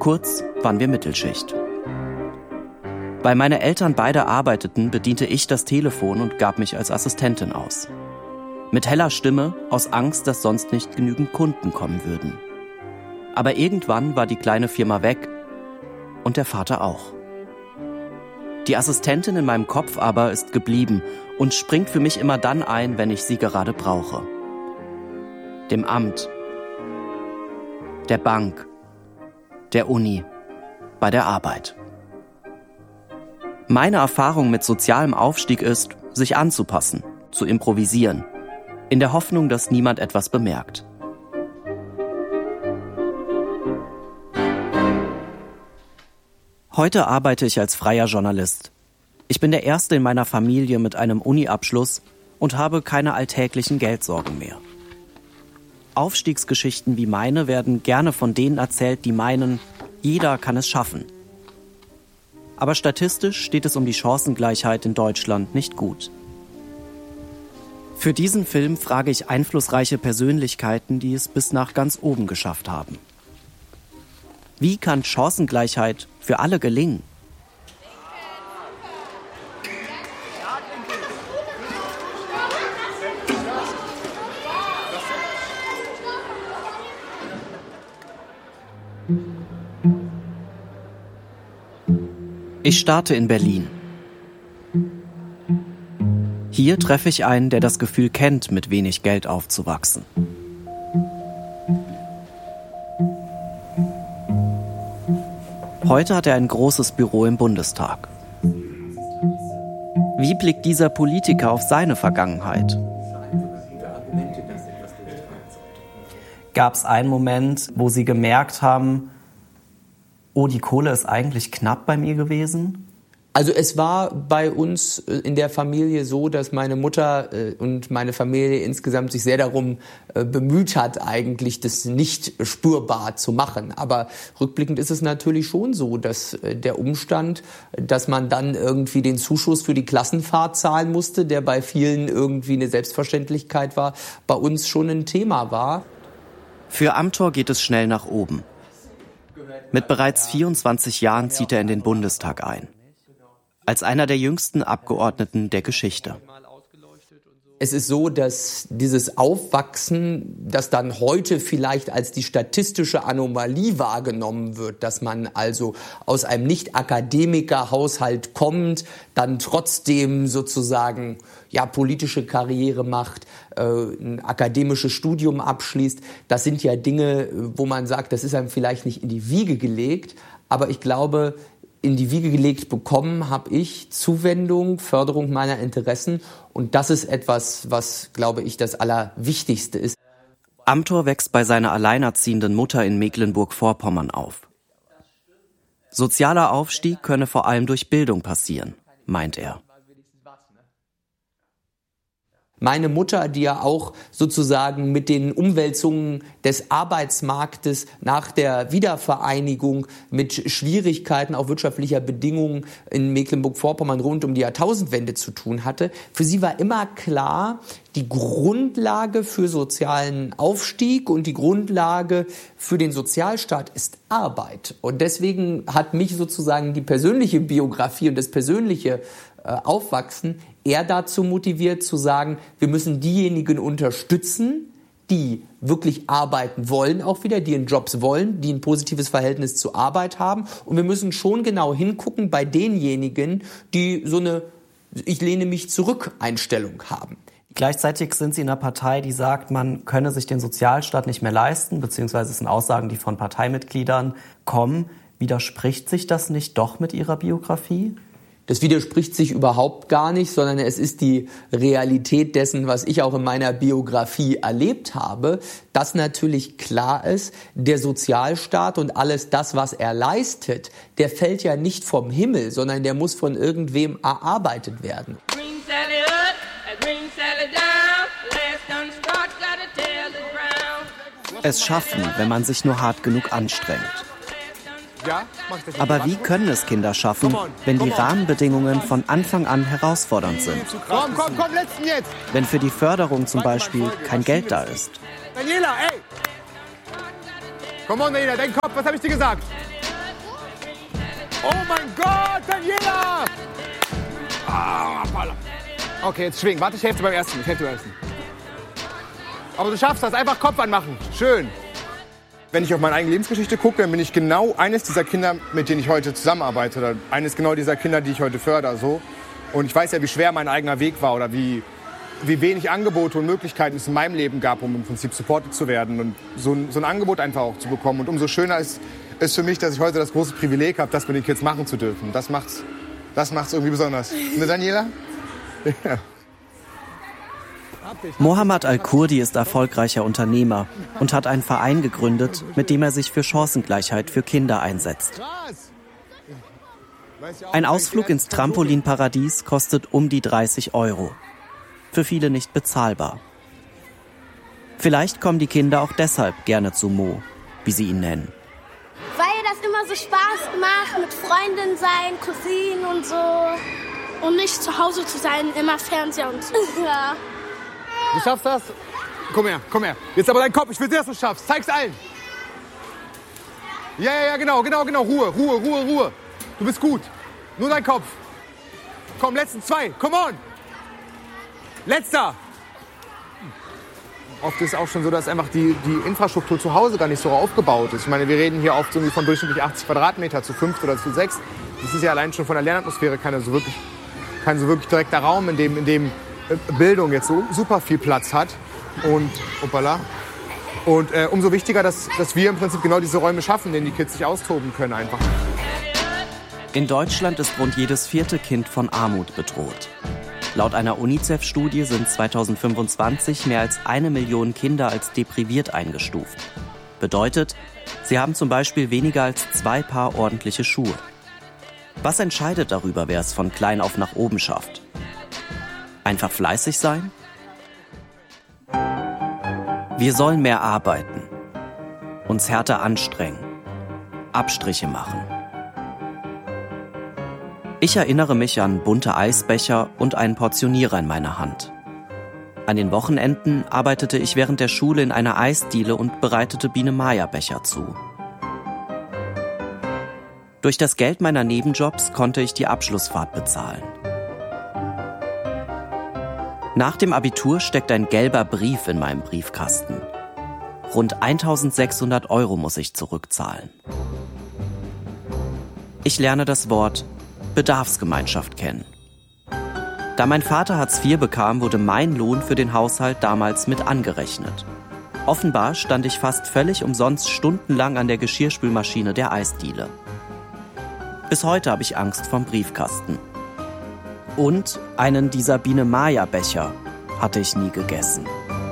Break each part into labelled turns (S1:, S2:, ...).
S1: Kurz waren wir Mittelschicht. Weil meine Eltern beide arbeiteten, bediente ich das Telefon und gab mich als Assistentin aus. Mit heller Stimme, aus Angst, dass sonst nicht genügend Kunden kommen würden. Aber irgendwann war die kleine Firma weg und der Vater auch. Die Assistentin in meinem Kopf aber ist geblieben und springt für mich immer dann ein, wenn ich sie gerade brauche. Dem Amt, der Bank, der Uni, bei der Arbeit. Meine Erfahrung mit sozialem Aufstieg ist, sich anzupassen, zu improvisieren, in der Hoffnung, dass niemand etwas bemerkt. Heute arbeite ich als freier Journalist. Ich bin der Erste in meiner Familie mit einem Uni-Abschluss und habe keine alltäglichen Geldsorgen mehr. Aufstiegsgeschichten wie meine werden gerne von denen erzählt, die meinen, jeder kann es schaffen. Aber statistisch steht es um die Chancengleichheit in Deutschland nicht gut. Für diesen Film frage ich einflussreiche Persönlichkeiten, die es bis nach ganz oben geschafft haben. Wie kann Chancengleichheit für alle gelingen? Ich starte in Berlin. Hier treffe ich einen, der das Gefühl kennt, mit wenig Geld aufzuwachsen. Heute hat er ein großes Büro im Bundestag. Wie blickt dieser Politiker auf seine Vergangenheit? Gab es einen Moment, wo Sie gemerkt haben, oh, die Kohle ist eigentlich knapp bei mir gewesen?
S2: Also es war bei uns in der Familie so, dass meine Mutter und meine Familie insgesamt sich sehr darum bemüht hat, eigentlich das nicht spürbar zu machen. Aber rückblickend ist es natürlich schon so, dass der Umstand, dass man dann irgendwie den Zuschuss für die Klassenfahrt zahlen musste, der bei vielen irgendwie eine Selbstverständlichkeit war, bei uns schon ein Thema war.
S1: Für Amthor geht es schnell nach oben. Mit bereits 24 Jahren zieht er in den Bundestag ein. Als einer der jüngsten Abgeordneten der Geschichte.
S2: Es ist so, dass dieses Aufwachsen, das dann heute vielleicht als die statistische Anomalie wahrgenommen wird, dass man also aus einem Nicht-Akademiker-Haushalt kommt, dann trotzdem sozusagen politische Karriere macht, ein akademisches Studium abschließt. Das sind ja Dinge, wo man sagt, das ist einem vielleicht nicht in die Wiege gelegt, aber ich glaube, in die Wiege gelegt bekommen habe ich Zuwendung, Förderung meiner Interessen. Und das ist etwas, was, glaube ich, das Allerwichtigste ist.
S1: Amthor wächst bei seiner alleinerziehenden Mutter in Mecklenburg-Vorpommern auf. Sozialer Aufstieg könne vor allem durch Bildung passieren, meint er.
S2: Meine Mutter, die ja auch sozusagen mit den Umwälzungen des Arbeitsmarktes nach der Wiedervereinigung mit Schwierigkeiten auch wirtschaftlicher Bedingungen in Mecklenburg-Vorpommern rund um die Jahrtausendwende zu tun hatte, für sie war immer klar, die Grundlage für sozialen Aufstieg und die Grundlage für den Sozialstaat ist Arbeit. Und deswegen hat mich sozusagen die persönliche Biografie und das persönliche Aufwachsen eher dazu motiviert zu sagen, wir müssen diejenigen unterstützen, die wirklich arbeiten wollen, auch wieder, die in Jobs wollen, die ein positives Verhältnis zur Arbeit haben. Und wir müssen schon genau hingucken bei denjenigen, die so eine Ich lehne mich zurück Einstellung haben.
S1: Gleichzeitig sind Sie in einer Partei, die sagt, man könne sich den Sozialstaat nicht mehr leisten, beziehungsweise es sind Aussagen, die von Parteimitgliedern kommen. Widerspricht sich das nicht doch mit Ihrer Biografie?
S2: Das widerspricht sich überhaupt gar nicht, sondern es ist die Realität dessen, was ich auch in meiner Biografie erlebt habe, dass natürlich klar ist, der Sozialstaat und alles das, was er leistet, der fällt ja nicht vom Himmel, sondern der muss von irgendwem erarbeitet werden.
S1: Es schaffen, wenn man sich nur hart genug anstrengt. Aber wie können es Kinder schaffen, wenn die Rahmenbedingungen von Anfang an herausfordernd sind?
S3: Komm, letzten jetzt!
S1: Wenn für die Förderung zum Beispiel kein Geld da ist?
S3: Daniela, ey! Komm on, Daniela, dein Kopf, was habe ich dir gesagt? Oh mein Gott, Daniela! Okay, jetzt schwing. Warte, ich helfe dir beim ersten. Aber du schaffst das. Einfach Kopf anmachen. Schön. Wenn ich auf meine eigene Lebensgeschichte gucke, dann bin ich genau eines dieser Kinder, mit denen ich heute zusammenarbeite. Oder eines genau dieser Kinder, die ich heute fördere. So. Und ich weiß ja, wie schwer mein eigener Weg war oder wie wenig Angebote und Möglichkeiten es in meinem Leben gab, um im Prinzip supported zu werden und so ein Angebot einfach auch zu bekommen. Und umso schöner ist für mich, dass ich heute das große Privileg habe, das mit den Kids machen zu dürfen. Das macht's irgendwie besonders. Ne, Daniela? Ja.
S1: Mohammad Al-Kurdi ist erfolgreicher Unternehmer und hat einen Verein gegründet, mit dem er sich für Chancengleichheit für Kinder einsetzt. Ein Ausflug ins Trampolinparadies kostet um die 30 €. Für viele nicht bezahlbar. Vielleicht kommen die Kinder auch deshalb gerne zu Mo, wie sie ihn nennen.
S4: Weil das immer so Spaß macht, mit Freundinnen sein, Cousinen und so. Und nicht zu Hause zu sein, immer Fernseher und so. Ja.
S3: Du schaffst das? Komm her. Jetzt aber dein Kopf. Ich will sehen, dass du es schaffst. Zeig's allen. Ja, genau. Ruhe. Du bist gut. Nur dein Kopf. Komm, letzten 2. Come on. Letzter. Oft ist es auch schon so, dass einfach die Infrastruktur zu Hause gar nicht so aufgebaut ist. Ich meine, wir reden hier oft irgendwie von durchschnittlich 80 Quadratmeter zu 5 oder zu 6. Das ist ja allein schon von der Lernatmosphäre kein so wirklich direkter Raum, in dem Bildung jetzt so super viel Platz hat. Und umso wichtiger, dass wir im Prinzip genau diese Räume schaffen, in denen die Kids sich austoben können einfach.
S1: In Deutschland ist rund jedes 4. Kind von Armut bedroht. Laut einer UNICEF-Studie sind 2025 mehr als 1 Million Kinder als depriviert eingestuft. Bedeutet, sie haben zum Beispiel weniger als 2 Paar ordentliche Schuhe. Was entscheidet darüber, wer es von klein auf nach oben schafft? Einfach fleißig sein? Wir sollen mehr arbeiten, uns härter anstrengen, Abstriche machen. Ich erinnere mich an bunte Eisbecher und einen Portionierer in meiner Hand. An den Wochenenden arbeitete ich während der Schule in einer Eisdiele und bereitete Biene-Maya-Becher zu. Durch das Geld meiner Nebenjobs konnte ich die Abschlussfahrt bezahlen. Nach dem Abitur steckt ein gelber Brief in meinem Briefkasten. Rund 1.600 € muss ich zurückzahlen. Ich lerne das Wort Bedarfsgemeinschaft kennen. Da mein Vater Hartz IV bekam, wurde mein Lohn für den Haushalt damals mit angerechnet. Offenbar stand ich fast völlig umsonst stundenlang an der Geschirrspülmaschine der Eisdiele. Bis heute habe ich Angst vorm Briefkasten. Und einen dieser Biene-Maya-Becher hatte ich nie gegessen.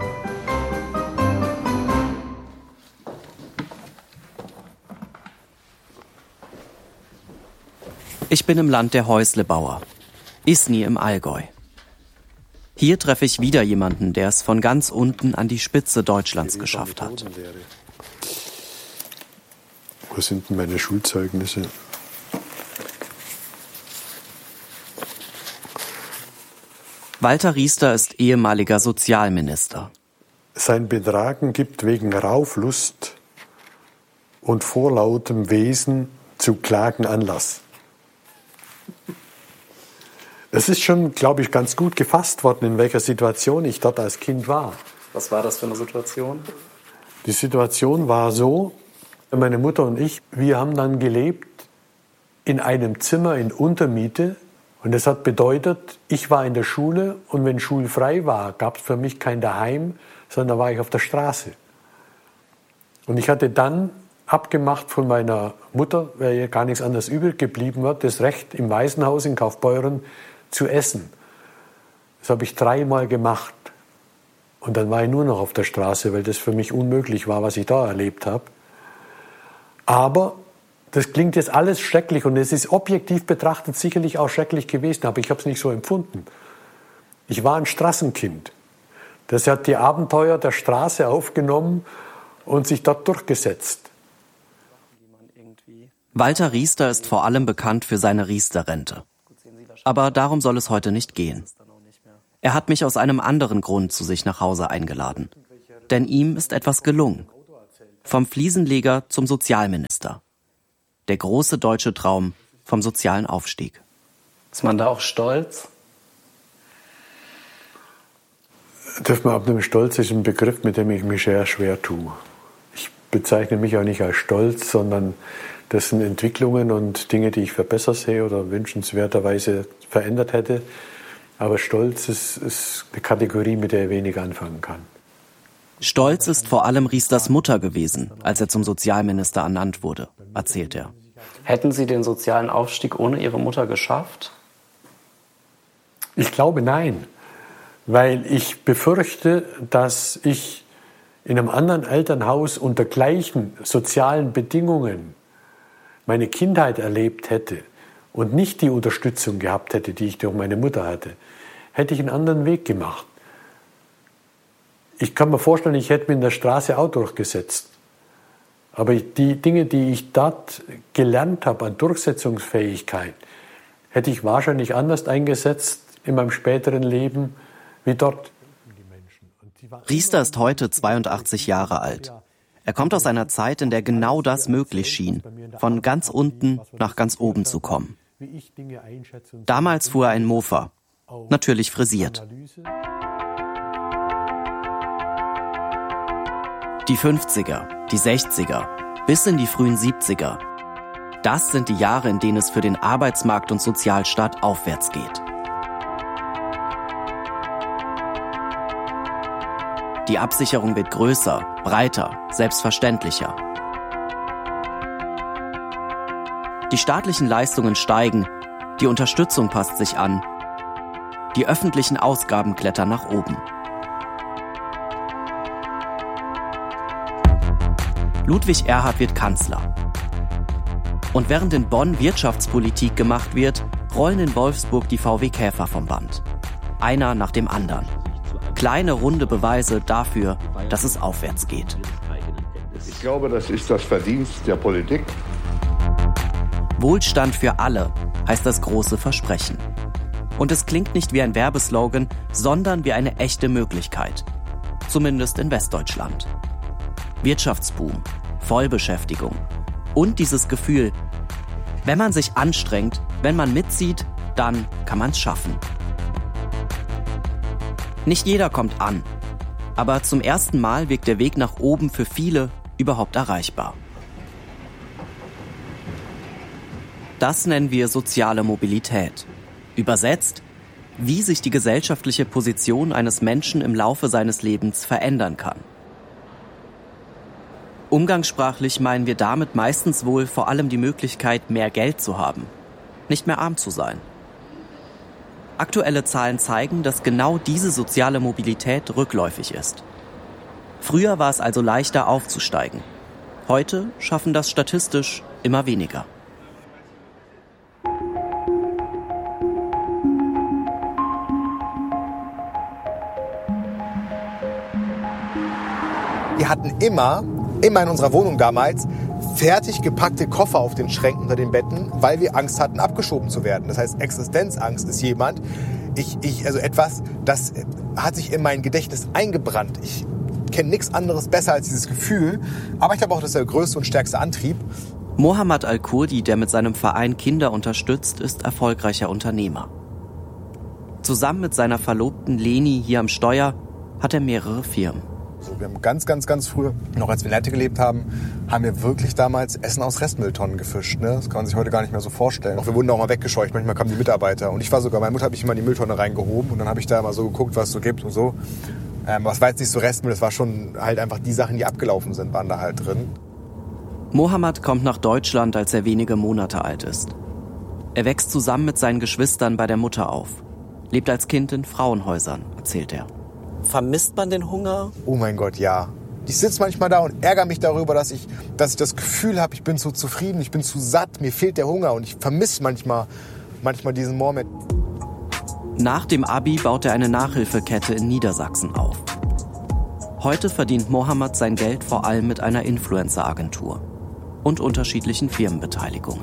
S1: Ich bin im Land der Häuslebauer, Isny im Allgäu. Hier treffe ich wieder jemanden, der es von ganz unten an die Spitze Deutschlands geschafft hat.
S5: Wo sind denn meine Schulzeugnisse?
S1: Walter Riester ist ehemaliger Sozialminister.
S5: Sein Betragen gibt wegen Rauflust und vorlautem Wesen zu Klagen Anlass. Es ist schon, glaube ich, ganz gut gefasst worden, in welcher Situation ich dort als Kind war.
S1: Was war das für eine Situation?
S5: Die Situation war so, meine Mutter und ich, wir haben dann gelebt in einem Zimmer in Untermiete. Und das hat bedeutet, ich war in der Schule und wenn schulfrei war, gab es für mich kein Daheim, sondern war ich auf der Straße. Und ich hatte dann abgemacht von meiner Mutter, weil ihr gar nichts anderes übrig geblieben war, das Recht im Waisenhaus in Kaufbeuren zu essen. Das habe ich 3-mal gemacht. Und dann war ich nur noch auf der Straße, weil das für mich unmöglich war, was ich da erlebt habe. Aber das klingt jetzt alles schrecklich und es ist objektiv betrachtet sicherlich auch schrecklich gewesen, aber ich habe es nicht so empfunden. Ich war ein Straßenkind. Das hat die Abenteuer der Straße aufgenommen und sich dort durchgesetzt.
S1: Walter Riester ist vor allem bekannt für seine Riester-Rente. Aber darum soll es heute nicht gehen. Er hat mich aus einem anderen Grund zu sich nach Hause eingeladen. Denn ihm ist etwas gelungen. Vom Fliesenleger zum Sozialminister. Der große deutsche Traum vom sozialen Aufstieg.
S6: Ist man da auch stolz?
S5: Dass man abnehmen, Stolz ist ein Begriff, mit dem ich mich sehr schwer tue. Ich bezeichne mich auch nicht als stolz, sondern das sind Entwicklungen und Dinge, die ich für besser sehe oder wünschenswerterweise verändert hätte. Aber Stolz ist eine Kategorie, mit der ich wenig anfangen kann.
S1: Stolz ist vor allem Riesters Mutter gewesen, als er zum Sozialminister ernannt wurde, erzählt er.
S6: Hätten Sie den sozialen Aufstieg ohne Ihre Mutter geschafft?
S5: Ich glaube, nein. Weil ich befürchte, dass ich in einem anderen Elternhaus unter gleichen sozialen Bedingungen meine Kindheit erlebt hätte und nicht die Unterstützung gehabt hätte, die ich durch meine Mutter hatte, hätte ich einen anderen Weg gemacht. Ich kann mir vorstellen, ich hätte mir in der Straße auch durchgesetzt. Aber die Dinge, die ich dort gelernt habe an Durchsetzungsfähigkeit, hätte ich wahrscheinlich anders eingesetzt in meinem späteren Leben wie dort.
S1: Riester ist heute 82 Jahre alt. Er kommt aus einer Zeit, in der genau das möglich schien, von ganz unten nach ganz oben zu kommen. Damals fuhr er ein Mofa, natürlich frisiert. Die 50er, die 60er, bis in die frühen 70er. Das sind die Jahre, in denen es für den Arbeitsmarkt und Sozialstaat aufwärts geht. Die Absicherung wird größer, breiter, selbstverständlicher. Die staatlichen Leistungen steigen, die Unterstützung passt sich an, die öffentlichen Ausgaben klettern nach oben. Ludwig Erhard wird Kanzler. Und während in Bonn Wirtschaftspolitik gemacht wird, rollen in Wolfsburg die VW Käfer vom Band. Einer nach dem anderen. Kleine, runde Beweise dafür, dass es aufwärts geht.
S7: Ich glaube, das ist das Verdienst der Politik.
S1: Wohlstand für alle heißt das große Versprechen. Und es klingt nicht wie ein Werbeslogan, sondern wie eine echte Möglichkeit. Zumindest in Westdeutschland. Wirtschaftsboom, Vollbeschäftigung und dieses Gefühl, wenn man sich anstrengt, wenn man mitzieht, dann kann man es schaffen. Nicht jeder kommt an, aber zum ersten Mal wirkt der Weg nach oben für viele überhaupt erreichbar. Das nennen wir soziale Mobilität. Übersetzt, wie sich die gesellschaftliche Position eines Menschen im Laufe seines Lebens verändern kann. Umgangssprachlich meinen wir damit meistens wohl vor allem die Möglichkeit, mehr Geld zu haben, nicht mehr arm zu sein. Aktuelle Zahlen zeigen, dass genau diese soziale Mobilität rückläufig ist. Früher war es also leichter aufzusteigen. Heute schaffen das statistisch immer weniger.
S3: Wir hatten immer in unserer Wohnung damals fertig gepackte Koffer auf den Schränken unter den Betten, weil wir Angst hatten, abgeschoben zu werden. Das heißt, Existenzangst ist etwas, das hat sich in mein Gedächtnis eingebrannt. Ich kenne nichts anderes besser als dieses Gefühl, aber ich glaube auch, das ist der größte und stärkste Antrieb.
S1: Mohammad Al-Kurdi, der mit seinem Verein Kinder unterstützt, ist erfolgreicher Unternehmer. Zusammen mit seiner Verlobten Leni hier am Steuer hat er mehrere Firmen.
S3: Wir haben ganz früh, noch als wir in Leite gelebt haben, haben wir wirklich damals Essen aus Restmülltonnen gefischt. Ne? Das kann man sich heute gar nicht mehr so vorstellen. Auch wir wurden auch mal weggescheucht, manchmal kamen die Mitarbeiter. Und meine Mutter hat mich immer in die Mülltonne reingehoben und dann habe ich da mal so geguckt, was es so gibt und so. Was war jetzt nicht so Restmüll, das war schon halt einfach die Sachen, die abgelaufen sind, waren da halt drin.
S1: Mohammad kommt nach Deutschland, als er wenige Monate alt ist. Er wächst zusammen mit seinen Geschwistern bei der Mutter auf. Lebt als Kind in Frauenhäusern, erzählt er. Vermisst man den Hunger?
S3: Oh mein Gott, ja. Ich sitze manchmal da und ärgere mich darüber, dass ich das Gefühl habe, ich bin zu zufrieden, ich bin zu satt, mir fehlt der Hunger und ich vermisse manchmal diesen Moment.
S1: Nach dem Abi baut er eine Nachhilfekette in Niedersachsen auf. Heute verdient Mohammad sein Geld vor allem mit einer Influencer-Agentur und unterschiedlichen Firmenbeteiligungen.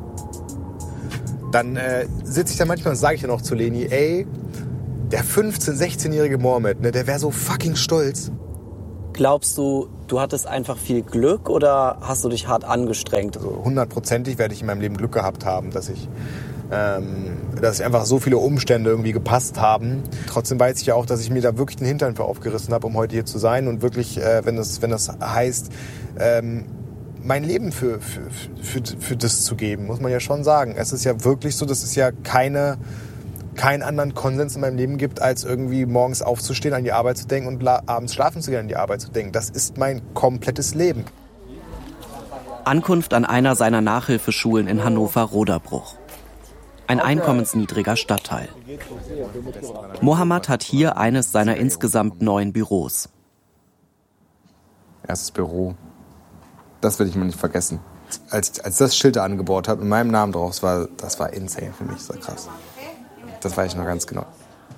S3: Dann sitze ich da manchmal und sage ich dann auch zu Leni, ey, der 15-, 16-jährige Mohammad, ne, der wäre so fucking stolz.
S1: Glaubst du, Du hattest einfach viel Glück oder hast du dich hart angestrengt?
S3: Also 100%ig werde ich in meinem Leben Glück gehabt haben, dass einfach so viele Umstände irgendwie gepasst haben. Trotzdem weiß ich ja auch, dass ich mir da wirklich den Hintern für aufgerissen habe, um heute hier zu sein und wirklich, wenn das heißt, mein Leben für das zu geben, muss man ja schon sagen. Es ist ja wirklich so, dass es ja keinen anderen Konsens in meinem Leben gibt, als irgendwie morgens aufzustehen, an die Arbeit zu denken und abends schlafen zu gehen, an die Arbeit zu denken. Das ist mein komplettes Leben.
S1: Ankunft an einer seiner Nachhilfeschulen in Hannover-Roderbruch. Ein einkommensniedriger Stadtteil. Mohammed hat hier eines seiner insgesamt 9 Büros.
S8: Erstes Büro. Das werde ich mir nicht vergessen. Als das Schild da angebaut hat, mit meinem Namen drauf, das war insane für mich, das war krass. Das weiß ich noch ganz genau.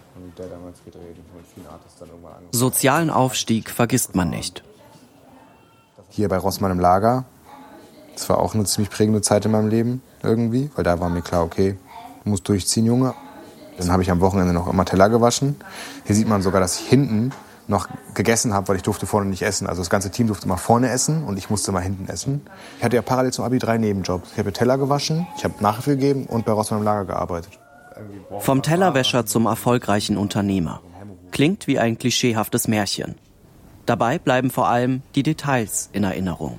S1: Sozialen Aufstieg vergisst man nicht.
S8: Hier bei Rossmann im Lager, das war auch eine ziemlich prägende Zeit in meinem Leben irgendwie, weil da war mir klar, okay, du musst durchziehen, Junge. Dann habe ich am Wochenende noch immer Teller gewaschen. Hier sieht man sogar, dass ich hinten noch gegessen habe, weil ich durfte vorne nicht essen. Also das ganze Team durfte mal vorne essen und ich musste mal hinten essen. Ich hatte ja parallel zum Abi 3 Nebenjobs. Ich habe Teller gewaschen, ich habe Nachhilfe gegeben und bei Rossmann im Lager gearbeitet.
S1: Vom Tellerwäscher zum erfolgreichen Unternehmer. Klingt wie ein klischeehaftes Märchen. Dabei bleiben vor allem die Details in Erinnerung.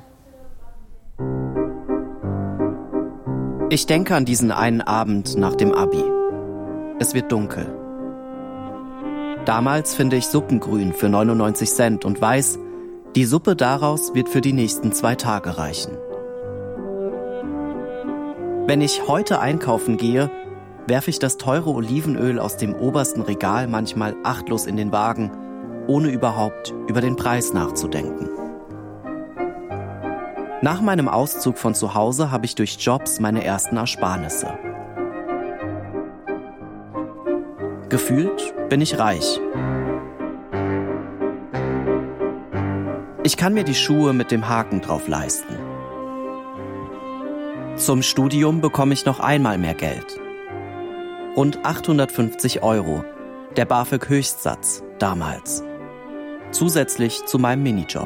S1: Ich denke an diesen einen Abend nach dem Abi. Es wird dunkel. Damals finde ich Suppengrün für 99 Cent und weiß, die Suppe daraus wird für die nächsten 2 Tage reichen. Wenn ich heute einkaufen gehe, werfe ich das teure Olivenöl aus dem obersten Regal manchmal achtlos in den Wagen, ohne überhaupt über den Preis nachzudenken. Nach meinem Auszug von zu Hause habe ich durch Jobs meine ersten Ersparnisse. Gefühlt bin ich reich. Ich kann mir die Schuhe mit dem Haken drauf leisten. Zum Studium bekomme ich noch einmal mehr Geld. Rund 850 €, der BAföG-Höchstsatz damals. Zusätzlich zu meinem Minijob.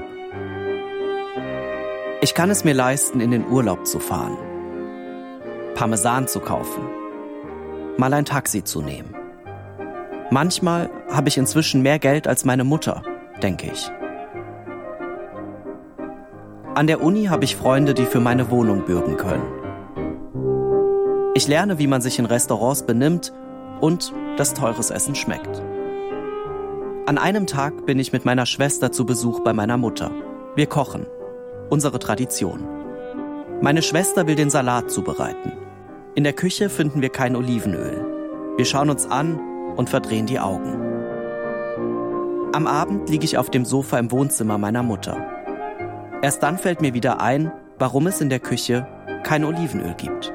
S1: Ich kann es mir leisten, in den Urlaub zu fahren, Parmesan zu kaufen, mal ein Taxi zu nehmen. Manchmal habe ich inzwischen mehr Geld als meine Mutter, denke ich. An der Uni habe ich Freunde, die für meine Wohnung bürgen können. Ich lerne, wie man sich in Restaurants benimmt und dass teures Essen schmeckt. An einem Tag bin ich mit meiner Schwester zu Besuch bei meiner Mutter. Wir kochen. Unsere Tradition. Meine Schwester will den Salat zubereiten. In der Küche finden wir kein Olivenöl. Wir schauen uns an und verdrehen die Augen. Am Abend liege ich auf dem Sofa im Wohnzimmer meiner Mutter. Erst dann fällt mir wieder ein, warum es in der Küche kein Olivenöl gibt.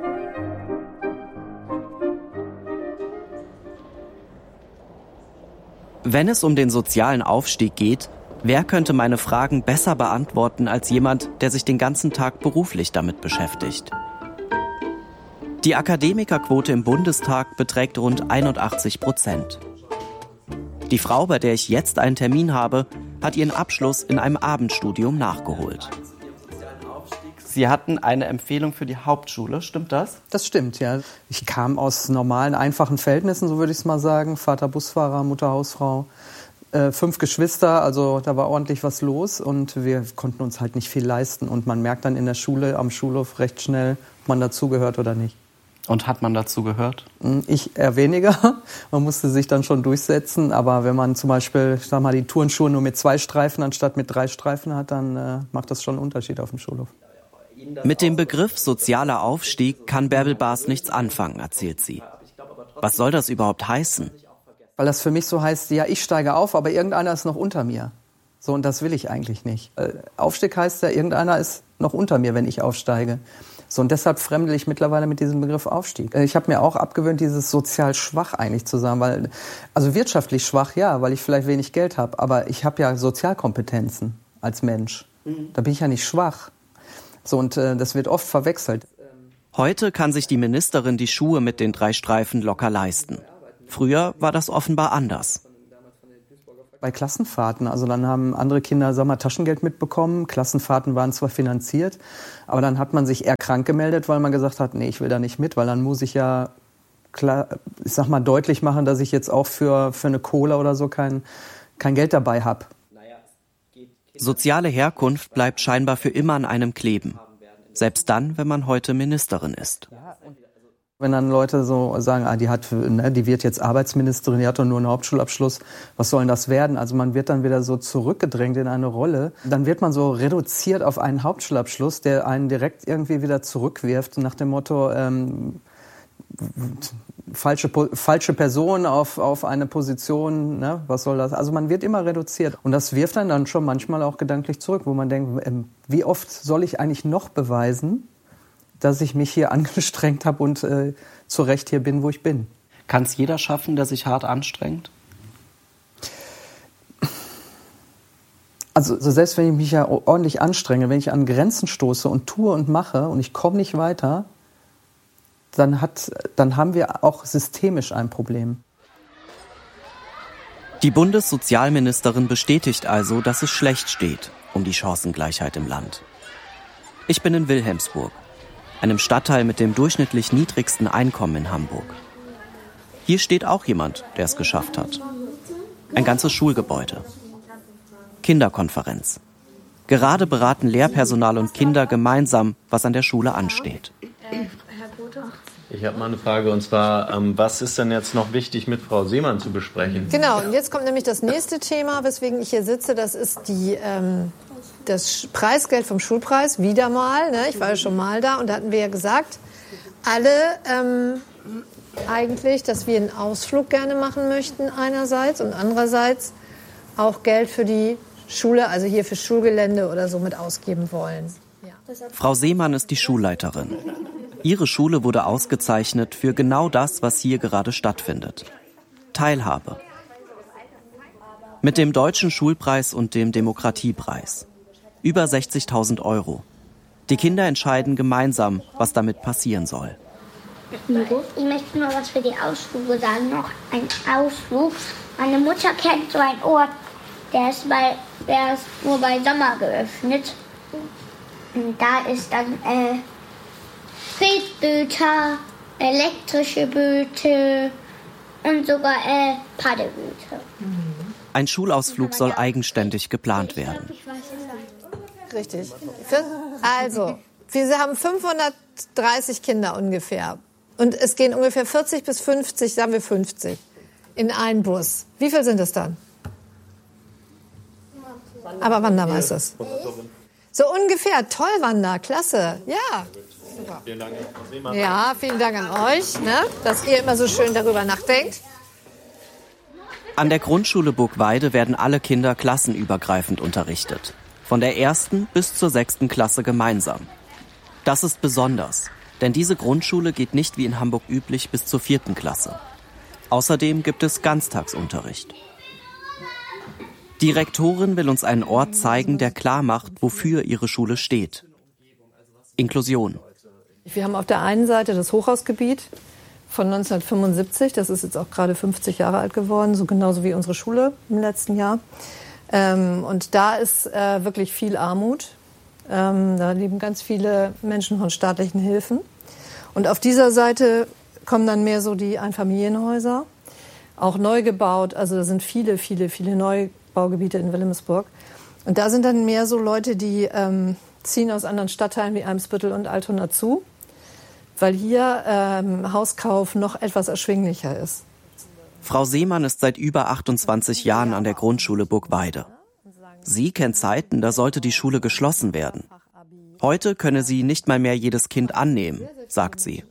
S1: Wenn es um den sozialen Aufstieg geht, wer könnte meine Fragen besser beantworten als jemand, der sich den ganzen Tag beruflich damit beschäftigt? Die Akademikerquote im Bundestag beträgt rund 81%. Die Frau, bei der ich jetzt einen Termin habe, hat ihren Abschluss in einem Abendstudium nachgeholt. Sie hatten eine Empfehlung für die Hauptschule, stimmt das?
S9: Das stimmt, ja. Ich kam aus normalen, einfachen Verhältnissen, so würde ich es mal sagen. Vater Busfahrer, Mutter Hausfrau. 5 Geschwister, also da war ordentlich was los und wir konnten uns halt nicht viel leisten. Und man merkt dann in der Schule, am Schulhof recht schnell, ob man dazugehört oder nicht.
S6: Und hat man dazu gehört?
S9: Ich eher weniger. Man musste sich dann schon durchsetzen. Aber wenn man zum Beispiel, ich sag mal, die Turnschuhe nur mit 2 Streifen anstatt mit 3 Streifen hat, dann macht das schon einen Unterschied auf dem Schulhof.
S1: Mit dem Begriff sozialer Aufstieg kann Bärbel Baas nichts anfangen, erzählt sie. Was soll das überhaupt heißen?
S9: Weil das für mich so heißt, ja, ich steige auf, aber irgendeiner ist noch unter mir. So, und das will ich eigentlich nicht. Aufstieg heißt ja, irgendeiner ist noch unter mir, wenn ich aufsteige. So, und deshalb fremdel ich mittlerweile mit diesem Begriff Aufstieg. Ich habe mir auch abgewöhnt, dieses sozial schwach eigentlich zu sagen, weil, also wirtschaftlich schwach, ja, weil ich vielleicht wenig Geld habe, aber ich habe ja Sozialkompetenzen als Mensch. Da bin ich ja nicht schwach. So, und das wird oft verwechselt.
S1: Heute kann sich die Ministerin die Schuhe mit den 3 Streifen locker leisten. Früher war das offenbar anders.
S9: Bei Klassenfahrten, also dann haben andere Kinder Taschengeld mitbekommen. Klassenfahrten waren zwar finanziert, aber dann hat man sich eher krank gemeldet, weil man gesagt hat, nee, ich will da nicht mit, weil dann muss ich ja klar, ich sag mal, deutlich machen, dass ich jetzt auch für eine Cola oder so kein Geld dabei habe.
S1: Soziale Herkunft bleibt scheinbar für immer an einem kleben. Selbst dann, wenn man heute Ministerin ist.
S9: Wenn dann Leute so sagen, die wird jetzt Arbeitsministerin, die hat doch nur einen Hauptschulabschluss, was soll denn das werden? Also man wird dann wieder so zurückgedrängt in eine Rolle. Dann wird man so reduziert auf einen Hauptschulabschluss, der einen direkt irgendwie wieder zurückwirft, nach dem Motto, falsche Person auf eine Position, ne? Was soll das? Also man wird immer reduziert. Und das wirft dann schon manchmal auch gedanklich zurück, wo man denkt, wie oft soll ich eigentlich noch beweisen, dass ich mich hier angestrengt habe und zu Recht hier bin, wo ich bin.
S6: Kann es jeder schaffen, der sich hart anstrengt?
S9: Also selbst wenn ich mich ja ordentlich anstrenge, wenn ich an Grenzen stoße und tue und mache und ich komme nicht weiter, dann haben wir auch systemisch ein Problem.
S1: Die Bundessozialministerin bestätigt also, dass es schlecht steht um die Chancengleichheit im Land. Ich bin in Wilhelmsburg, einem Stadtteil mit dem durchschnittlich niedrigsten Einkommen in Hamburg. Hier steht auch jemand, der es geschafft hat. Ein ganzes Schulgebäude. Kinderkonferenz. Gerade beraten Lehrpersonal und Kinder gemeinsam, was an der Schule ansteht.
S10: Ich habe mal eine Frage, und zwar, was ist denn jetzt noch wichtig mit Frau Seemann zu besprechen?
S11: Genau, und jetzt kommt nämlich das nächste Thema, weswegen ich hier sitze. Das ist das Preisgeld vom Schulpreis, wieder mal. Ne? Ich war ja schon mal da und da hatten wir ja gesagt, alle eigentlich, dass wir einen Ausflug gerne machen möchten einerseits und andererseits auch Geld für die Schule, also hier für Schulgelände oder so mit ausgeben wollen. Ja.
S1: Frau Seemann ist die Schulleiterin. Ihre Schule wurde ausgezeichnet für genau das, was hier gerade stattfindet. Teilhabe. Mit dem Deutschen Schulpreis und dem Demokratiepreis. Über 60.000 €. Die Kinder entscheiden gemeinsam, was damit passieren soll.
S12: Ich möchte nur was für die Ausflüge sagen. Noch ein Ausflug. Meine Mutter kennt so einen Ort, der ist nur bei Sommer geöffnet. Und da ist dann Tretböter, elektrische Böte und sogar Paddelböte.
S1: Ein Schulausflug soll eigenständig geplant werden.
S11: Richtig. Also, wir haben 530 Kinder ungefähr. Und es gehen ungefähr 40 bis 50, sagen wir 50, in einen Bus. Wie viel sind es dann? Aber Wanda weiß das. So ungefähr. Toll, Wanda. Klasse. Ja. Super.
S10: Vielen Dank, Frau Seemann.
S11: Ja, vielen Dank an euch, ne, dass ihr immer so schön darüber nachdenkt.
S1: An der Grundschule Burgweide werden alle Kinder klassenübergreifend unterrichtet. Von der 1. bis zur 6. Klasse gemeinsam. Das ist besonders, denn diese Grundschule geht nicht wie in Hamburg üblich bis zur 4. Klasse. Außerdem gibt es Ganztagsunterricht. Die Rektorin will uns einen Ort zeigen, der klar macht, wofür ihre Schule steht. Inklusion.
S11: Wir haben auf der einen Seite das Hochhausgebiet von 1975, das ist jetzt auch gerade 50 Jahre alt geworden, so genauso wie unsere Schule im letzten Jahr. Und da ist wirklich viel Armut. Da leben ganz viele Menschen von staatlichen Hilfen. Und auf dieser Seite kommen dann mehr so die Einfamilienhäuser, auch neu gebaut. Also da sind viele Neubaugebiete in Wilhelmsburg. Und da sind dann mehr so Leute, die ziehen aus anderen Stadtteilen wie Eimsbüttel und Altona zu, weil hier Hauskauf noch etwas erschwinglicher ist.
S1: Frau Seemann ist seit über 28 Jahren an der Grundschule Burgweide. Sie kennt Zeiten, da sollte die Schule geschlossen werden. Heute könne sie nicht mal mehr jedes Kind annehmen, sagt sie.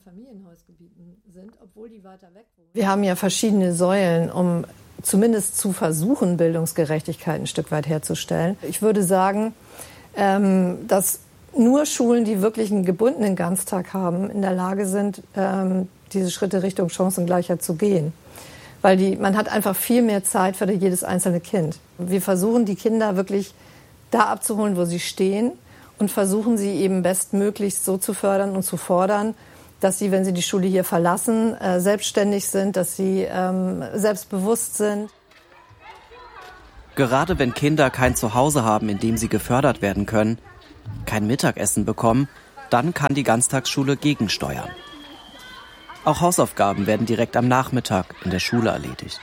S11: Wir haben ja verschiedene Säulen, um zumindest zu versuchen, Bildungsgerechtigkeit ein Stück weit herzustellen. Ich würde sagen, dass nur Schulen, die wirklich einen gebundenen Ganztag haben, in der Lage sind, diese Schritte Richtung Chancengleichheit zu gehen. Weil man hat einfach viel mehr Zeit für jedes einzelne Kind. Wir versuchen, die Kinder wirklich da abzuholen, wo sie stehen und versuchen, sie eben bestmöglichst so zu fördern und zu fordern, dass sie, wenn sie die Schule hier verlassen, selbstständig sind, dass sie selbstbewusst sind.
S1: Gerade wenn Kinder kein Zuhause haben, in dem sie gefördert werden können, kein Mittagessen bekommen, dann kann die Ganztagsschule gegensteuern. Auch Hausaufgaben werden direkt am Nachmittag in der Schule erledigt.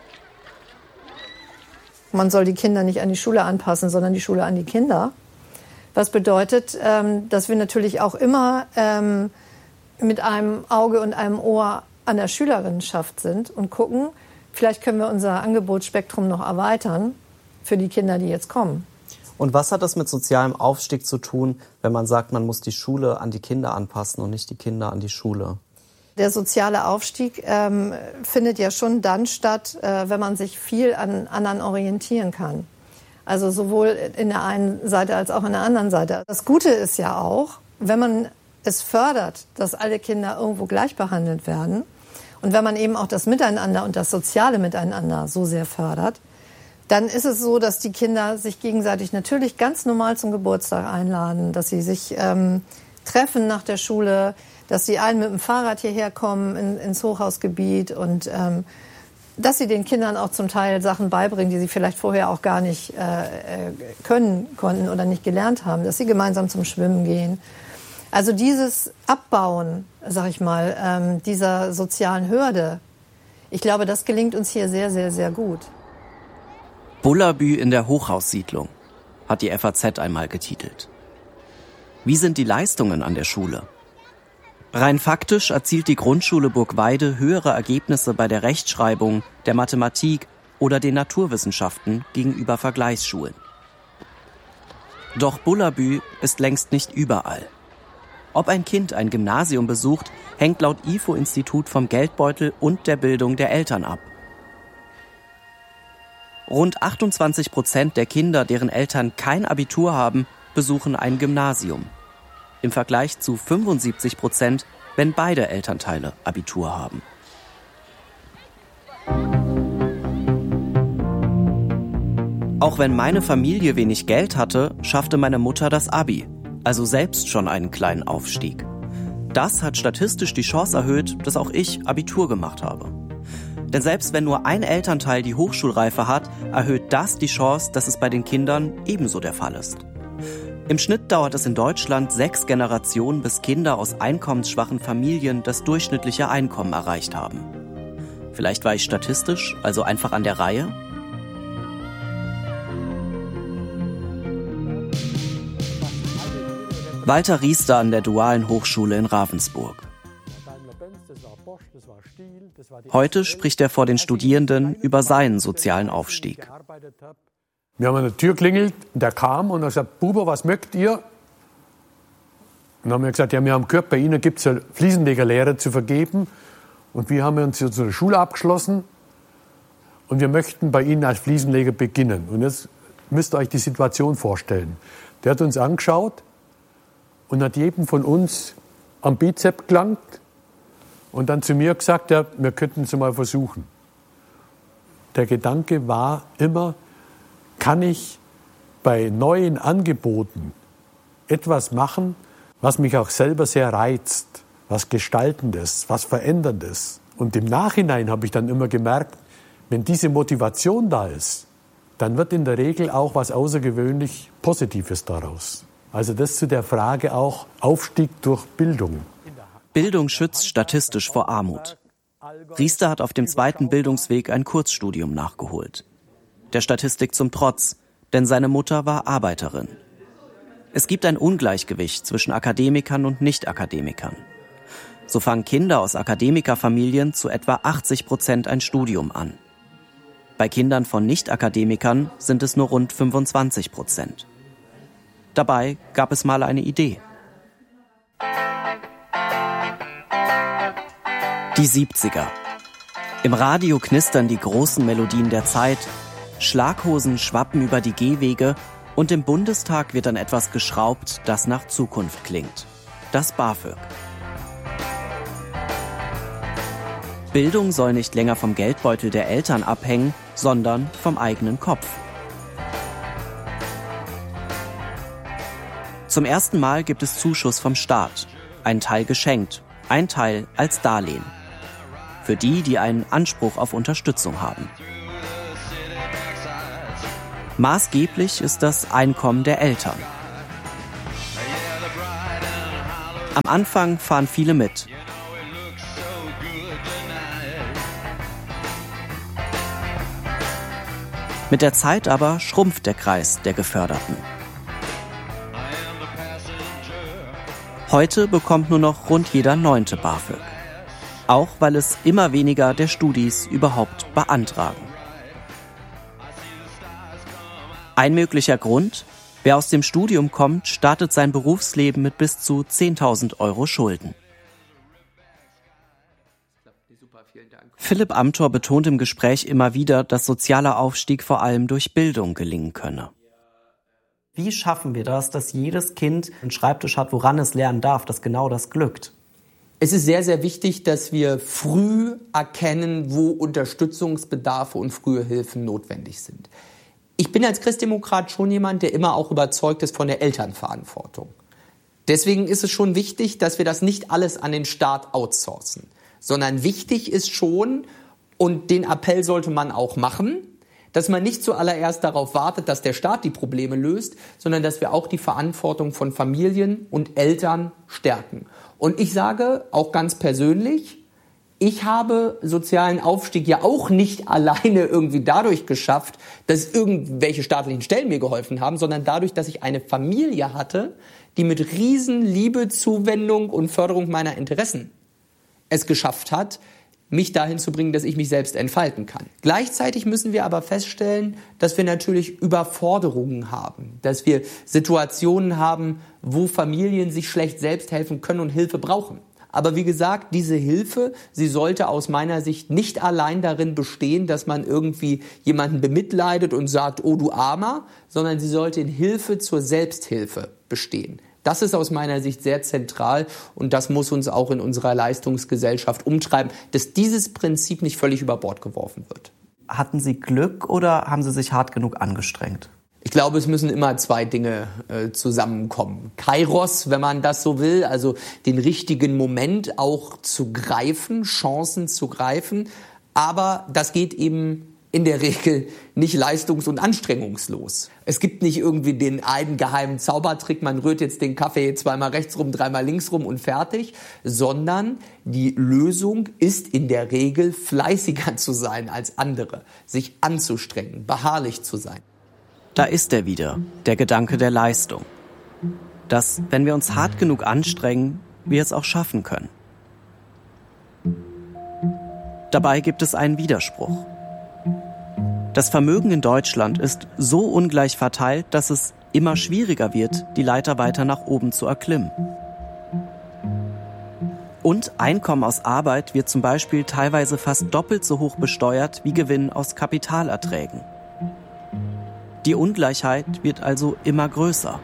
S11: Man soll die Kinder nicht an die Schule anpassen, sondern die Schule an die Kinder. Was bedeutet, dass wir natürlich auch immer mit einem Auge und einem Ohr an der Schülerinnenschaft sind und gucken, vielleicht können wir unser Angebotsspektrum noch erweitern für die Kinder, die jetzt kommen.
S6: Und was hat das mit sozialem Aufstieg zu tun, wenn man sagt, man muss die Schule an die Kinder anpassen und nicht die Kinder an die Schule?
S11: Der soziale Aufstieg findet ja schon dann statt, wenn man sich viel an anderen orientieren kann. Also sowohl in der einen Seite als auch in der anderen Seite. Das Gute ist ja auch, wenn man es fördert, dass alle Kinder irgendwo gleich behandelt werden und wenn man eben auch das Miteinander und das soziale Miteinander so sehr fördert, dann ist es so, dass die Kinder sich gegenseitig natürlich ganz normal zum Geburtstag einladen, dass sie sich treffen nach der Schule, dass sie allen mit dem Fahrrad hierher kommen ins Hochhausgebiet und dass sie den Kindern auch zum Teil Sachen beibringen, die sie vielleicht vorher auch gar nicht konnten oder nicht gelernt haben, dass sie gemeinsam zum Schwimmen gehen. Also dieses Abbauen, sag ich mal, dieser sozialen Hürde, ich glaube, das gelingt uns hier sehr, sehr, sehr gut.
S1: Bullabü in der Hochhaussiedlung, hat die FAZ einmal getitelt. Wie sind die Leistungen an der Schule? Rein faktisch erzielt die Grundschule Burgweide höhere Ergebnisse bei der Rechtschreibung, der Mathematik oder den Naturwissenschaften gegenüber Vergleichsschulen. Doch Bullabü ist längst nicht überall. Ob ein Kind ein Gymnasium besucht, hängt laut IFO-Institut vom Geldbeutel und der Bildung der Eltern ab. Rund 28% der Kinder, deren Eltern kein Abitur haben, besuchen ein Gymnasium. Im Vergleich zu 75%, wenn beide Elternteile Abitur haben. Auch wenn meine Familie wenig Geld hatte, schaffte meine Mutter das Abi, also selbst schon einen kleinen Aufstieg. Das hat statistisch die Chance erhöht, dass auch ich Abitur gemacht habe. Denn selbst wenn nur ein Elternteil die Hochschulreife hat, erhöht das die Chance, dass es bei den Kindern ebenso der Fall ist. Im Schnitt dauert es in Deutschland 6 Generationen, bis Kinder aus einkommensschwachen Familien das durchschnittliche Einkommen erreicht haben. Vielleicht war ich statistisch, also einfach an der Reihe? Walter Riester an der Dualen Hochschule in Ravensburg. Heute spricht er vor den Studierenden über seinen sozialen Aufstieg.
S5: Wir haben an der Tür klingelt, der kam und er sagt, Buber, was mögt ihr? Und dann haben wir gesagt, ja, wir haben gehört, bei Ihnen gibt es eine Fliesenlegerlehre zu vergeben. Und wir haben uns zu der Schule abgeschlossen und wir möchten bei Ihnen als Fliesenleger beginnen. Und jetzt müsst ihr euch die Situation vorstellen. Der hat uns angeschaut und hat jedem von uns am Bizep gelangt und dann zu mir gesagt, ja, wir könnten es mal versuchen. Der Gedanke war immer, kann ich bei neuen Angeboten etwas machen, was mich auch selber sehr reizt, was Gestaltendes, was Veränderndes. Und im Nachhinein habe ich dann immer gemerkt, wenn diese Motivation da ist, dann wird in der Regel auch was außergewöhnlich Positives daraus. Also das zu der Frage auch Aufstieg durch Bildung.
S1: Bildung schützt statistisch vor Armut. Riester hat auf dem 2. Bildungsweg ein Kurzstudium nachgeholt. Der Statistik zum Trotz, denn seine Mutter war Arbeiterin. Es gibt ein Ungleichgewicht zwischen Akademikern und Nicht-Akademikern. So fangen Kinder aus Akademikerfamilien zu etwa 80% ein Studium an. Bei Kindern von Nicht-Akademikern sind es nur rund 25%. Dabei gab es mal eine Idee. Die 70er. Im Radio knistern die großen Melodien der Zeit, Schlaghosen schwappen über die Gehwege und im Bundestag wird an etwas geschraubt, das nach Zukunft klingt. Das BAföG. Bildung soll nicht länger vom Geldbeutel der Eltern abhängen, sondern vom eigenen Kopf. Zum ersten Mal gibt es Zuschuss vom Staat. Ein Teil geschenkt, ein Teil als Darlehen. Für die, die einen Anspruch auf Unterstützung haben. Maßgeblich ist das Einkommen der Eltern. Am Anfang fahren viele mit. Mit der Zeit aber schrumpft der Kreis der Geförderten. Heute bekommt nur noch rund jeder 9. BAföG. Auch weil es immer weniger der Studis überhaupt beantragen. Ein möglicher Grund: Wer aus dem Studium kommt, startet sein Berufsleben mit bis zu 10.000 Euro Schulden. Philipp Amthor betont im Gespräch immer wieder, dass sozialer Aufstieg vor allem durch Bildung gelingen könne. Wie schaffen wir das, dass jedes Kind einen Schreibtisch hat, woran es lernen darf, dass genau das glückt?
S2: Es ist sehr, sehr wichtig, dass wir früh erkennen, wo Unterstützungsbedarfe und frühe Hilfen notwendig sind. Ich bin als Christdemokrat schon jemand, der immer auch überzeugt ist von der Elternverantwortung. Deswegen ist es schon wichtig, dass wir das nicht alles an den Staat outsourcen, sondern wichtig ist schon, und den Appell sollte man auch machen, dass man nicht zuallererst darauf wartet, dass der Staat die Probleme löst, sondern dass wir auch die Verantwortung von Familien und Eltern stärken. Und ich sage auch ganz persönlich, ich habe sozialen Aufstieg ja auch nicht alleine irgendwie dadurch geschafft, dass irgendwelche staatlichen Stellen mir geholfen haben, sondern dadurch, dass ich eine Familie hatte, die mit Riesenliebe, Zuwendung und Förderung meiner Interessen es geschafft hat, mich dahin zu bringen, dass ich mich selbst entfalten kann. Gleichzeitig müssen wir aber feststellen, dass wir natürlich Überforderungen haben, dass wir Situationen haben, wo Familien sich schlecht selbst helfen können und Hilfe brauchen. Aber wie gesagt, diese Hilfe, sie sollte aus meiner Sicht nicht allein darin bestehen, dass man irgendwie jemanden bemitleidet und sagt, oh du Armer, sondern sie sollte in Hilfe zur Selbsthilfe bestehen. Das ist aus meiner Sicht sehr zentral und das muss uns auch in unserer Leistungsgesellschaft umtreiben, dass dieses Prinzip nicht völlig über Bord geworfen wird.
S1: Hatten Sie Glück oder haben Sie sich hart genug angestrengt?
S2: Ich glaube, es müssen immer zwei Dinge zusammenkommen. Kairos, wenn man das so will, also den richtigen Moment auch zu greifen, Chancen zu greifen. Aber das geht eben in der Regel nicht leistungs- und anstrengungslos. Es gibt nicht irgendwie den einen geheimen Zaubertrick, man rührt jetzt den Kaffee zweimal rechts rum, dreimal links rum und fertig, sondern die Lösung ist in der Regel fleißiger zu sein als andere, sich anzustrengen, beharrlich zu sein.
S1: Da ist er wieder, der Gedanke der Leistung. Dass, wenn wir uns hart genug anstrengen, wir es auch schaffen können. Dabei gibt es einen Widerspruch. Das Vermögen in Deutschland ist so ungleich verteilt, dass es immer schwieriger wird, die Leiter weiter nach oben zu erklimmen. Und Einkommen aus Arbeit wird zum Beispiel teilweise fast doppelt so hoch besteuert wie Gewinn aus Kapitalerträgen. Die Ungleichheit wird also immer größer.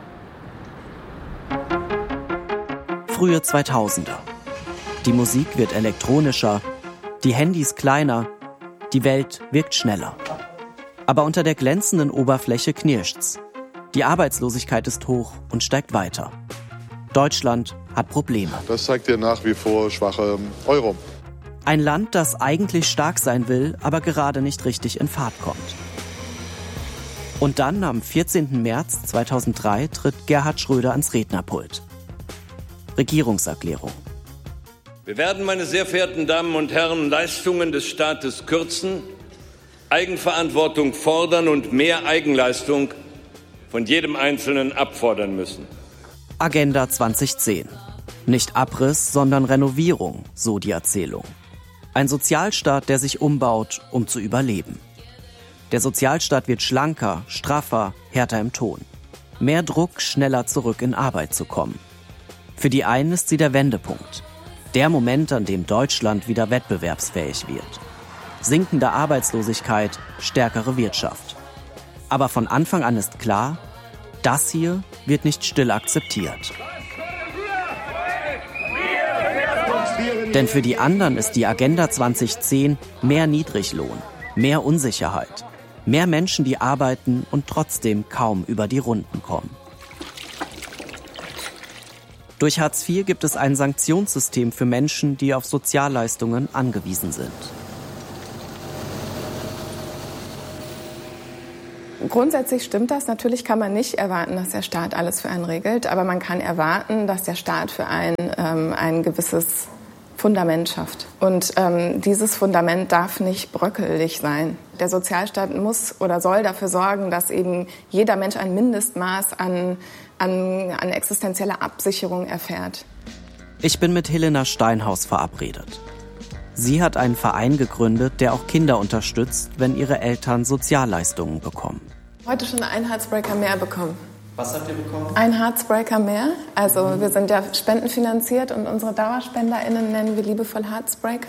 S1: Frühe 2000er. Die Musik wird elektronischer, die Handys kleiner, die Welt wirkt schneller. Aber unter der glänzenden Oberfläche knirscht's. Die Arbeitslosigkeit ist hoch und steigt weiter. Deutschland hat Probleme.
S7: Das zeigt der nach wie vor schwache Euro.
S1: Ein Land, das eigentlich stark sein will, aber gerade nicht richtig in Fahrt kommt. Und dann, am 14. März 2003, tritt Gerhard Schröder ans Rednerpult. Regierungserklärung.
S13: Wir werden, meine sehr verehrten Damen und Herren, Leistungen des Staates kürzen, Eigenverantwortung fordern und mehr Eigenleistung von jedem Einzelnen abfordern müssen.
S1: Agenda 2010. Nicht Abriss, sondern Renovierung, so die Erzählung. Ein Sozialstaat, der sich umbaut, um zu überleben. Der Sozialstaat wird schlanker, straffer, härter im Ton. Mehr Druck, schneller zurück in Arbeit zu kommen. Für die einen ist sie der Wendepunkt. Der Moment, an dem Deutschland wieder wettbewerbsfähig wird. Sinkende Arbeitslosigkeit, stärkere Wirtschaft. Aber von Anfang an ist klar, das hier wird nicht still akzeptiert. Denn für die anderen ist die Agenda 2010 mehr Niedriglohn, mehr Unsicherheit, mehr Menschen, die arbeiten und trotzdem kaum über die Runden kommen. Durch Hartz IV gibt es ein Sanktionssystem für Menschen, die auf Sozialleistungen angewiesen sind.
S14: Grundsätzlich stimmt das. Natürlich kann man nicht erwarten, dass der Staat alles für einen regelt, aber man kann erwarten, dass der Staat für einen ein gewisses Fundament schafft. Und dieses Fundament darf nicht bröckelig sein. Der Sozialstaat muss oder soll dafür sorgen, dass eben jeder Mensch ein Mindestmaß an existenzieller Absicherung erfährt.
S1: Ich bin mit Helena Steinhaus verabredet. Sie hat einen Verein gegründet, der auch Kinder unterstützt, wenn ihre Eltern Sozialleistungen bekommen.
S14: Heute schon einen Heartbreaker mehr bekommen.
S10: Was habt ihr bekommen?
S14: Ein Heartbreaker mehr. Also wir sind ja spendenfinanziert und unsere DauerspenderInnen nennen wir liebevoll Heartbreaker.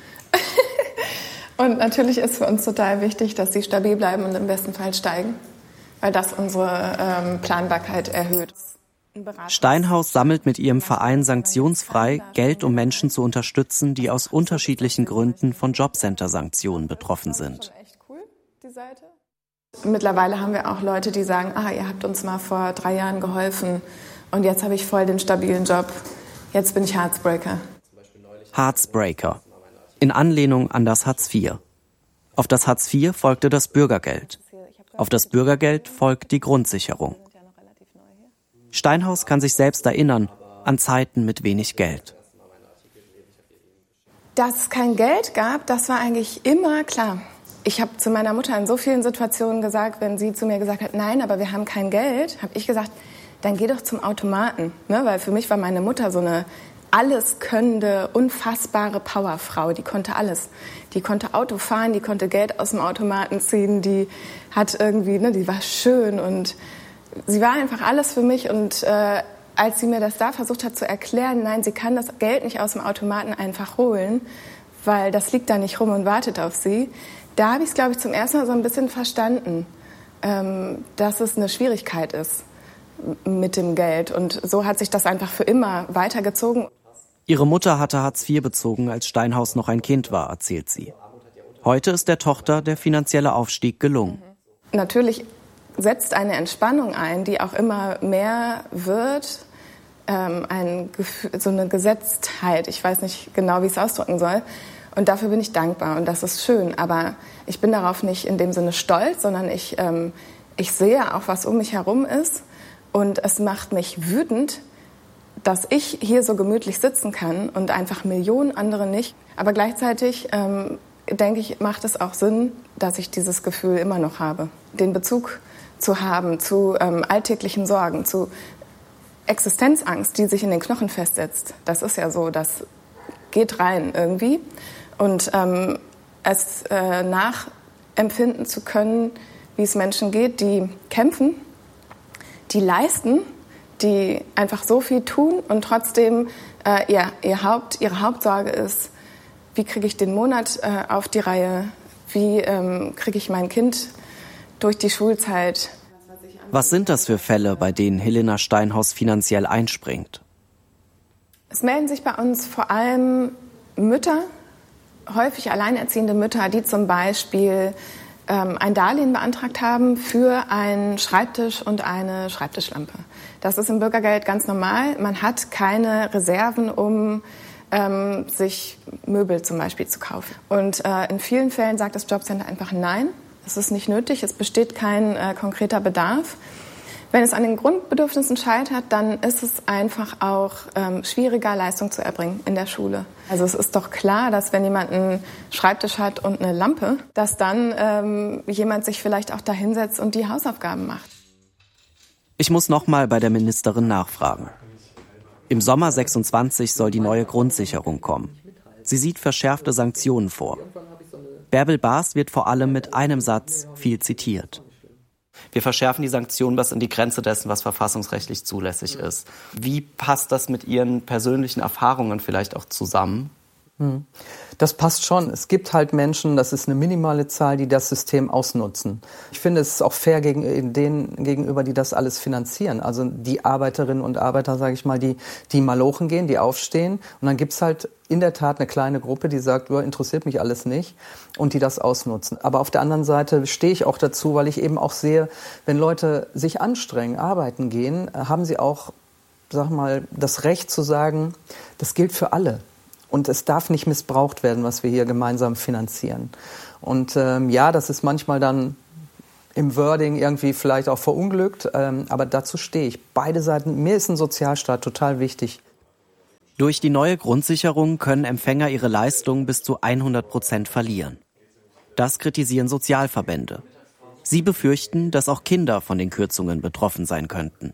S14: Und natürlich ist für uns total wichtig, dass sie stabil bleiben und im besten Fall steigen, weil das unsere Planbarkeit erhöht.
S1: Steinhaus sammelt mit ihrem Verein sanktionsfrei Geld, um Menschen zu unterstützen, die aus unterschiedlichen Gründen von Jobcenter-Sanktionen betroffen sind.
S14: Mittlerweile haben wir auch Leute, die sagen, ihr habt uns mal vor 3 Jahren geholfen und jetzt habe ich voll den stabilen Job, jetzt bin ich Heartbreaker.
S1: Heartbreaker, in Anlehnung an das Hartz IV. Auf das Hartz IV folgte das Bürgergeld. Auf das Bürgergeld folgt die Grundsicherung. Steinhaus kann sich selbst erinnern an Zeiten mit wenig Geld.
S14: Dass es kein Geld gab, das war eigentlich immer klar. Ich habe zu meiner Mutter in so vielen Situationen gesagt, wenn sie zu mir gesagt hat, nein, aber wir haben kein Geld, habe ich gesagt, dann geh doch zum Automaten. Ne? Weil für mich war meine Mutter so eine alleskönnende, unfassbare Powerfrau. Die konnte alles. Die konnte Auto fahren, die konnte Geld aus dem Automaten ziehen, die hat irgendwie, die war schön und sie war einfach alles für mich. Und als sie mir das da versucht hat zu erklären, nein, sie kann das Geld nicht aus dem Automaten einfach holen, weil das liegt da nicht rum und wartet auf sie, da habe ich es, glaube ich, zum ersten Mal so ein bisschen verstanden, dass es eine Schwierigkeit ist mit dem Geld. Und so hat sich das einfach für immer weitergezogen.
S1: Ihre Mutter hatte Hartz IV bezogen, als Steinhaus noch ein Kind war, erzählt sie. Heute ist der Tochter der finanzielle Aufstieg gelungen.
S14: Natürlich setzt eine Entspannung ein, die auch immer mehr wird. So eine Gesetztheit, ich weiß nicht genau, wie ich es ausdrücken soll. Und dafür bin ich dankbar und das ist schön. Aber ich bin darauf nicht in dem Sinne stolz, sondern ich sehe auch, was um mich herum ist. Und es macht mich wütend, dass ich hier so gemütlich sitzen kann und einfach Millionen andere nicht. Aber gleichzeitig, denke ich, macht es auch Sinn, dass ich dieses Gefühl immer noch habe. Den Bezug zu haben zu alltäglichen Sorgen, zu Existenzangst, die sich in den Knochen festsetzt. Das ist ja so, das geht rein irgendwie. Und es nachempfinden zu können, wie es Menschen geht, die kämpfen, die leisten, die einfach so viel tun und trotzdem ihre Hauptsorge ist, wie kriege ich den Monat auf die Reihe, wie kriege ich mein Kind durch die Schulzeit.
S1: Was sind das für Fälle, bei denen Helena Steinhaus finanziell einspringt?
S14: Es melden sich bei uns vor allem Mütter, häufig alleinerziehende Mütter, die zum Beispiel ein Darlehen beantragt haben für einen Schreibtisch und eine Schreibtischlampe. Das ist im Bürgergeld ganz normal. Man hat keine Reserven, um sich Möbel zum Beispiel zu kaufen. Und in vielen Fällen sagt das Jobcenter einfach nein. Es ist nicht nötig, es besteht kein konkreter Bedarf. Wenn es an den Grundbedürfnissen scheitert, dann ist es einfach auch schwieriger, Leistung zu erbringen in der Schule. Also es ist doch klar, dass wenn jemand einen Schreibtisch hat und eine Lampe, dass dann jemand sich vielleicht auch da hinsetzt und die Hausaufgaben macht.
S1: Ich muss nochmal bei der Ministerin nachfragen. Im Sommer 26 soll die neue Grundsicherung kommen. Sie sieht verschärfte Sanktionen vor. Bärbel Baas wird vor allem mit einem Satz viel zitiert. Wir verschärfen die Sanktionen bis an die Grenze dessen, was verfassungsrechtlich zulässig ist. Wie passt das mit Ihren persönlichen Erfahrungen vielleicht auch zusammen?
S9: Das passt schon. Es gibt halt Menschen, das ist eine minimale Zahl, die das System ausnutzen. Ich finde, es ist auch fair denen gegenüber, die das alles finanzieren. Also die Arbeiterinnen und Arbeiter, sage ich mal, die malochen gehen, die aufstehen. Und dann gibt's halt in der Tat eine kleine Gruppe, die sagt, interessiert mich alles nicht, und die das ausnutzen. Aber auf der anderen Seite stehe ich auch dazu, weil ich eben auch sehe, wenn Leute sich anstrengen, arbeiten gehen, haben sie auch, sag mal, das Recht zu sagen, das gilt für alle. Und es darf nicht missbraucht werden, was wir hier gemeinsam finanzieren. Und ja, das ist manchmal dann im Wording irgendwie vielleicht auch verunglückt, aber dazu stehe ich. Beide Seiten, mir ist ein Sozialstaat total wichtig.
S1: Durch die neue Grundsicherung können Empfänger ihre Leistungen bis zu 100% verlieren. Das kritisieren Sozialverbände. Sie befürchten, dass auch Kinder von den Kürzungen betroffen sein könnten.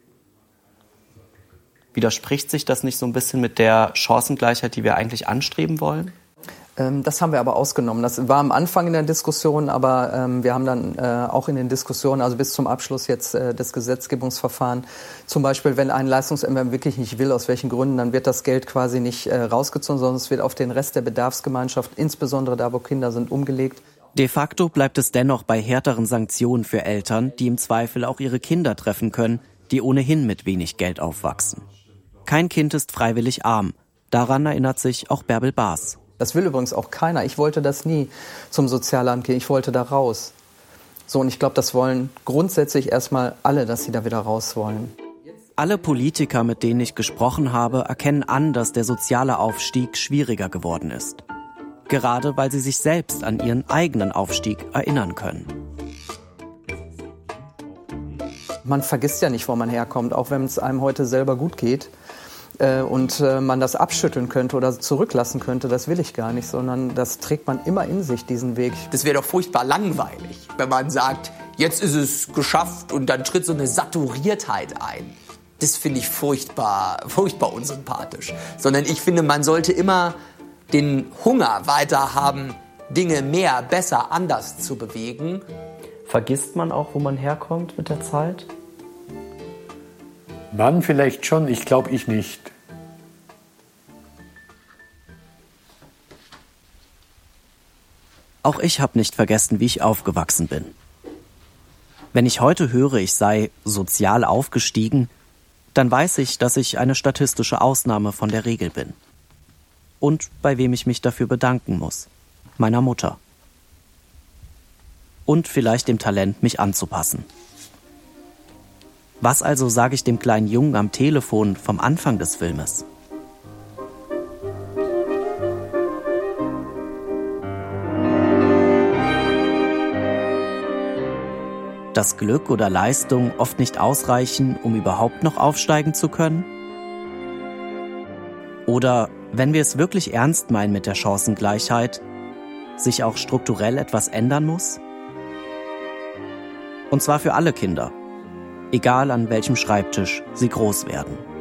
S1: Widerspricht sich das nicht so ein bisschen mit der Chancengleichheit, die wir eigentlich anstreben wollen?
S9: Das haben wir aber ausgenommen. Das war am Anfang in der Diskussion, aber wir haben dann auch in den Diskussionen, also bis zum Abschluss jetzt des Gesetzgebungsverfahrens, zum Beispiel, wenn ein Leistungsempfänger wirklich nicht will, aus welchen Gründen, dann wird das Geld quasi nicht rausgezogen, sondern es wird auf den Rest der Bedarfsgemeinschaft, insbesondere da, wo Kinder sind, umgelegt.
S1: De facto bleibt es dennoch bei härteren Sanktionen für Eltern, die im Zweifel auch ihre Kinder treffen können, die ohnehin mit wenig Geld aufwachsen. Kein Kind ist freiwillig arm. Daran erinnert sich auch Bärbel Baas.
S9: Das will übrigens auch keiner. Ich wollte das nie zum Sozialamt gehen. Ich wollte da raus. So, und ich glaube, das wollen grundsätzlich erstmal alle, dass sie da wieder raus wollen.
S1: Alle Politiker, mit denen ich gesprochen habe, erkennen an, dass der soziale Aufstieg schwieriger geworden ist. Gerade weil sie sich selbst an ihren eigenen Aufstieg erinnern können.
S9: Man vergisst ja nicht, wo man herkommt, auch wenn es einem heute selber gut geht. Und man das abschütteln könnte oder zurücklassen könnte, das will ich gar nicht, sondern das trägt man immer in sich, diesen Weg.
S2: Das wäre doch furchtbar langweilig, wenn man sagt, jetzt ist es geschafft und dann tritt so eine Saturiertheit ein. Das finde ich furchtbar unsympathisch. Sondern ich finde, man sollte immer den Hunger weiter haben, Dinge mehr, besser, anders zu bewegen.
S6: Vergisst man auch, wo man herkommt mit der Zeit?
S5: Mann vielleicht schon, ich glaube ich nicht.
S1: Auch ich habe nicht vergessen, wie ich aufgewachsen bin. Wenn ich heute höre, ich sei sozial aufgestiegen, dann weiß ich, dass ich eine statistische Ausnahme von der Regel bin. Und bei wem ich mich dafür bedanken muss. Meiner Mutter. Und vielleicht dem Talent, mich anzupassen. Was also sage ich dem kleinen Jungen am Telefon vom Anfang des Filmes? Dass Glück oder Leistung oft nicht ausreichen, um überhaupt noch aufsteigen zu können? Oder, wenn wir es wirklich ernst meinen mit der Chancengleichheit, sich auch strukturell etwas ändern muss? Und zwar für alle Kinder. Egal an welchem Schreibtisch sie groß werden.